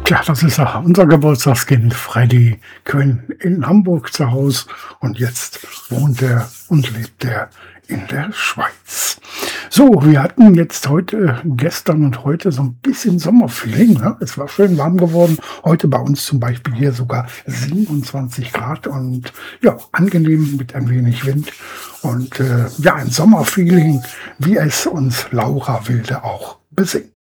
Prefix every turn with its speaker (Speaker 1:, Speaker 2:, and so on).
Speaker 1: Tja, das ist ja unser Geburtstagskind Freddy Quinn in Hamburg zu Hause und jetzt wohnt er und lebt er in der Schweiz. So, wir hatten jetzt heute, gestern und heute so ein bisschen Sommerfeeling, ne? Es war schön warm geworden. Heute bei uns zum Beispiel hier sogar 27 Grad und ja, angenehm mit ein wenig Wind und ja, ein Sommerfeeling, wie es uns Laura Wilde auch besingt.